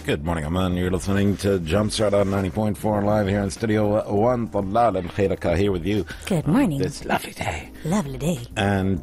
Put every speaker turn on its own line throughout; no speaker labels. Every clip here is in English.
Good morning, Aman. You're listening to Jumpstart on 90.4 live here in Studio 1. Talal and Khairaka here with you.
Good morning.
This lovely day.
Lovely day.
And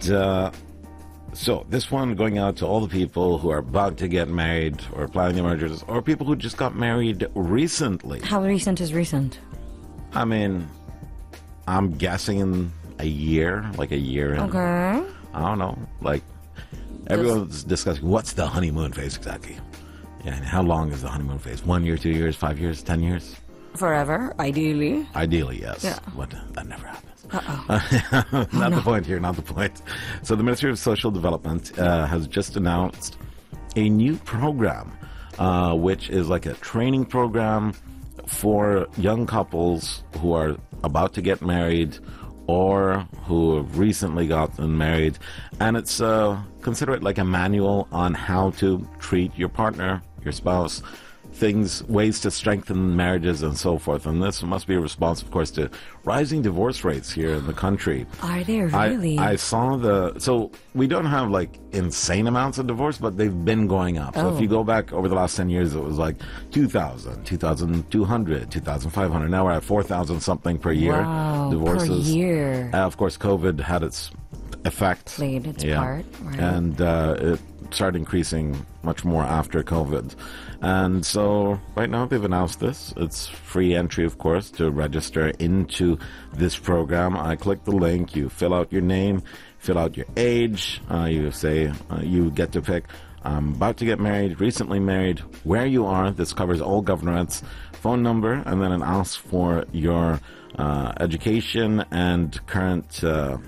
so this one going out to all the people who are about to get married or planning their marriages, or people who just got married recently.
How recent is recent?
I mean, I'm guessing in a year, like a year.
Okay.
I don't know. Like, everyone's discussing what's the honeymoon phase exactly. Yeah, and how long is the honeymoon phase? 1 year, 2 years, 5 years, 10 years?
Forever, ideally.
Ideally, yes.
Yeah.
But that never happens.
Uh-oh.
Not the point here, not the point. So the Ministry of Social Development has just announced a new program, which is like a training program for young couples who are about to get married or who have recently gotten married. And it's consider it like a manual on how to treat your partner, your spouse, ways to strengthen marriages and so forth. And this must be a response, of course, to rising divorce rates here in the country.
Are they really?
I saw so we don't have like insane amounts of divorce, but they've been going up. So if you go back over the last 10 years, it was like 2,000, 2,200, 2,500. Now we're at 4,000 something per year.
Wow,
divorces.
per year.
Of course, COVID had its effect.
Played its part. Right.
And it started increasing much more after COVID. And so right now they've announced this. It's free entry, of course, to register into this program. I click the link. You fill out your name, fill out your age. You say you get to pick about to get married, recently married, where you are. This covers all governorates, phone number, and then it asks for your education and current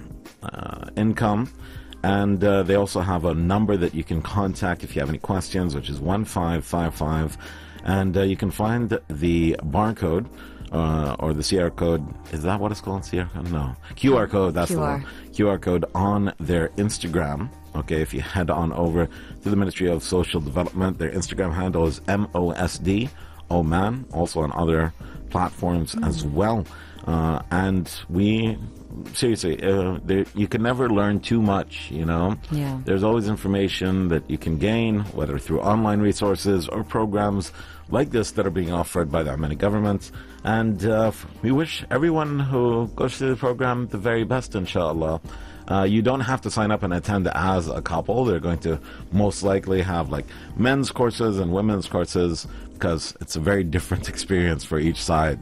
income. And they also have a number that you can contact if you have any questions, which is 1555. And you can find the barcode or the CR code. Is that what it's called? CR code? No. QR code. That's the one. QR code on their Instagram. Okay, if you head on over to the Ministry of Social Development, their Instagram handle is MOSD, Oman, also on other platforms as well. And we... Seriously, you can never learn too much, you know?
Yeah.
There's always information that you can gain, whether through online resources or programs like this that are being offered by the Yemeni government. And we wish everyone who goes through the program the very best, inshallah. You don't have to sign up and attend as a couple. They're going to most likely have like men's courses and women's courses because it's a very different experience for each side.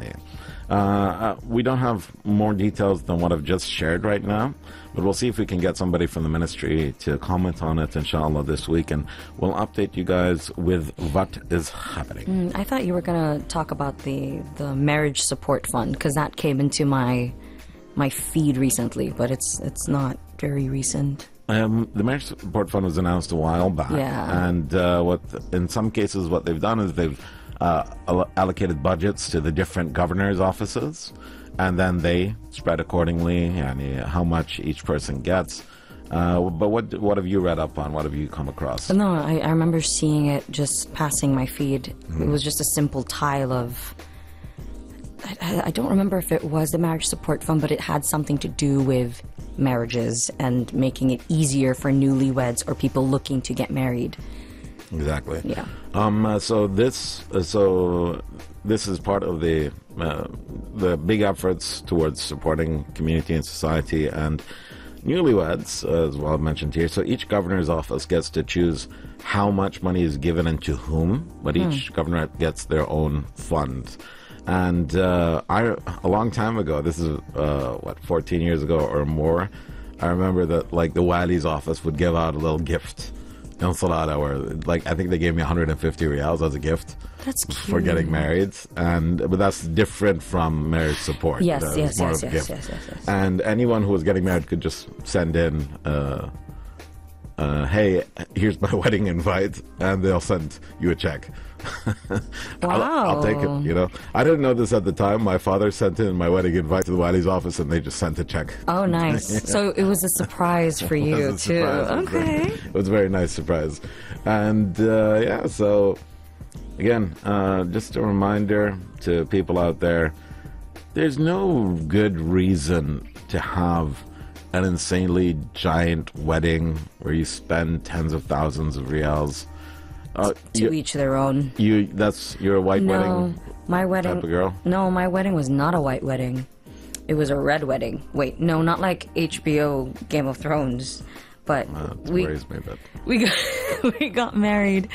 We don't have more details than what I've just shared right now, but we'll see if we can get somebody from the ministry to comment on it, inshallah, this week, and we'll update you guys with what is happening.
I thought you were going to talk about the marriage support fund, because that came into my feed recently, but it's not very recent.
The marriage support fund was announced a while back, and in some cases what they've done is they've allocated budgets to the different governors' offices, and then they spread accordingly and how much each person gets. But what have you read up on? What have you come across?
No, I remember seeing it just passing my feed. It was just a simple tile of... I don't remember if it was the marriage support fund, but it had something to do with marriages and making it easier for newlyweds or people looking to get married.
Exactly.
Yeah.
So this is part of the big efforts towards supporting community and society and newlyweds, as well mentioned here. So each governor's office gets to choose how much money is given and to whom, but each governorate gets their own fund. And a long time ago, this is 14 years ago or more, I remember that like the Wali's office would give out a little gift. In Salada, where like I think they gave me 150 riyals as a gift.
That's cute.
For getting married, but that's different from marriage support.
Yes.
And anyone who was getting married could just send in, hey, here's my wedding invite, and they'll send you a check.
Wow.
I'll take it, you know. I didn't know this at the time. My father sent in my wedding invite to the Wali's office, and they just sent a check.
Oh, nice. So it was a surprise for you, too. Okay.
It was a very nice surprise. And, so, again, just a reminder to people out there, there's no good reason to have an insanely giant wedding where you spend tens of thousands of riyals.
To each their own.
You're a white wedding
my wedding.
type of girl?
No, my wedding was not a white wedding. It was a red wedding. Wait, no, not like HBO Game of Thrones, but
Worries me a bit.
we got married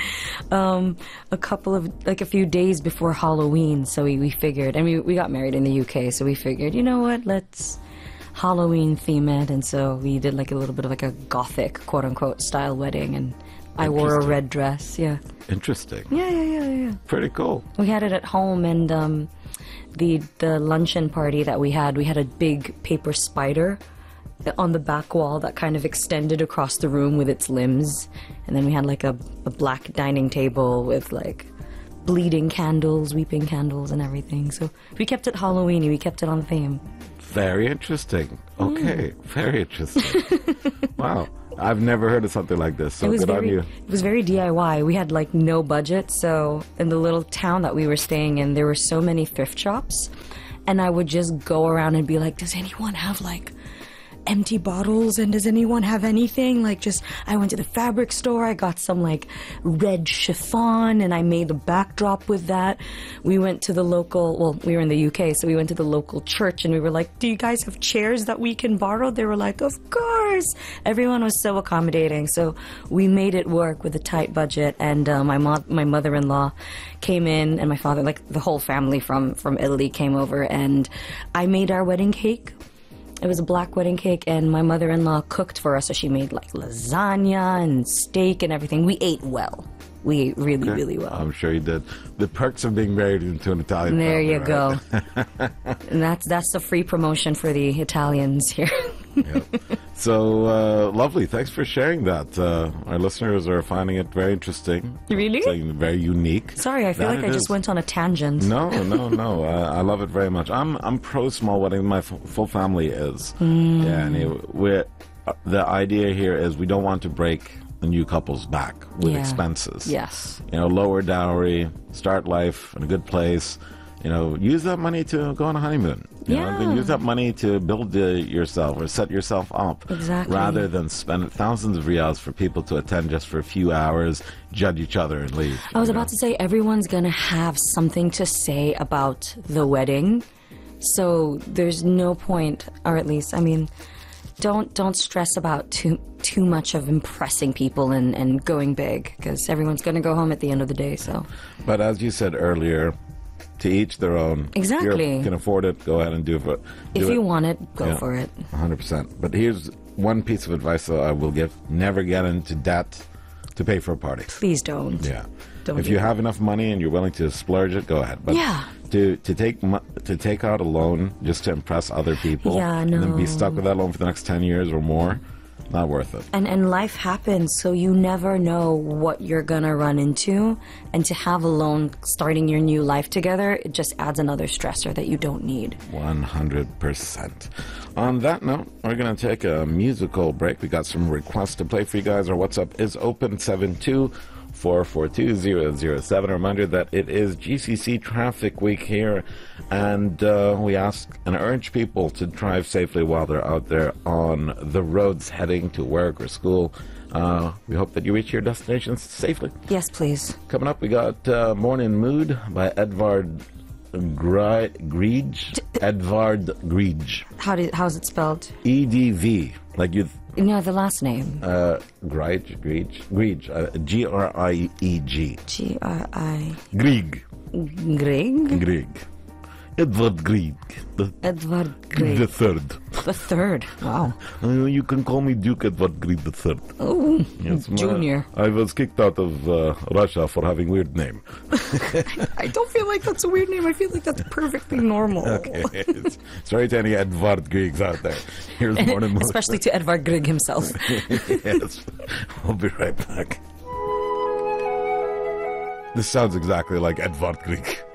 a few days before Halloween. So we figured, and we got married in the UK. So we figured, you know what, let's Halloween theme it, and so we did like a little bit of like a gothic quote unquote style wedding, and I wore a red dress. Yeah.
Interesting.
Yeah.
Pretty cool.
We had it at home, and the luncheon party that we had a big paper spider on the back wall that kind of extended across the room with its limbs, and then we had like a black dining table with like bleeding candles, weeping candles, and everything. So we kept it Halloweeny. We kept it on theme.
Very interesting. Okay, very interesting. Wow. I've never heard of something like this, so good on you.
It was very DIY. We had like no budget, so in the little town that we were staying in, there were so many thrift shops, and I would just go around and be like, does anyone have like empty bottles, and does anyone have anything? Like, just, I went to the fabric store, I got some like red chiffon, and I made a backdrop with that. We went to the local, well, we were in the UK, so we went to the local church, and we were like, do you guys have chairs that we can borrow? They were like, of course. Everyone was so accommodating, so we made it work with a tight budget. And my mother-in-law came in, and my father, like the whole family from Italy came over, and I made our wedding cake. It was a black wedding cake, and my mother-in-law cooked for us, so she made like lasagna and steak and everything. We ate well. We ate really, really well.
I'm sure you did. The perks of being married into an Italian
there
family,
you
right?
go. And that's the free promotion for the Italians here.
Yep. So, lovely. Thanks for sharing that. Our listeners are finding it very interesting.
Really?
Something very unique.
Sorry, I feel like I just went on a tangent.
No. I love it very much. I'm pro small wedding. My full family is. Yeah, and the idea here is we don't want to break the new couple's back with expenses.
Yes.
Lower dowry, start life in a good place. Use that money to go on a honeymoon. Then use that money to build yourself or set yourself up.
Exactly.
Rather than spend thousands of riyals for people to attend just for a few hours, judge each other, and leave.
I was about to say, everyone's going to have something to say about the wedding. So there's no point, or at least, I mean, don't stress about too much of impressing people and going big, because everyone's going to go home at the end of the day. So.
But as you said earlier, to each their own.
Exactly.
If you can afford it, go ahead and do it.
If you want it, go for it.
100%. But here's one piece of advice that I will give. Never get into debt to pay for a party.
Please don't.
Yeah.
Don't
if you have enough money and you're willing to splurge it, go ahead. But to take out a loan just to impress other people and then be stuck with that loan for the next 10 years or more, not worth it.
And life happens, so you never know what you're gonna run into. And to have a loan starting your new life together, it just adds another stressor that you don't need.
100%. On that note, we're gonna take a musical break. We got some requests to play for you guys. Our WhatsApp is open 72442-007. A reminder that it is GCC Traffic Week here, and we ask and urge people to drive safely while they're out there on the roads heading to work or school. We hope that you reach your destinations safely.
Yes, please.
Coming up, we got Morning Mood by Edvard Grieg. Edvard Grieg.
How's it spelled?
EDV. Like you...
No, the last name.
Grieg. Grieg. Grieg.
Grieg.
Grieg. Grieg. Edvard Grieg.
Edvard Grieg.
The third.
The third. Wow.
You can call me Duke Edvard Grieg the third.
Oh, yes, Junior.
I was kicked out of Russia for having weird name.
I don't feel like that's a weird name. I feel like that's perfectly normal.
Okay. Sorry to any Edvard Griegs out there. Here's Morning Mood.
Especially to Edvard Grieg himself.
Yes. We'll be right back. This sounds exactly like Edvard Grieg.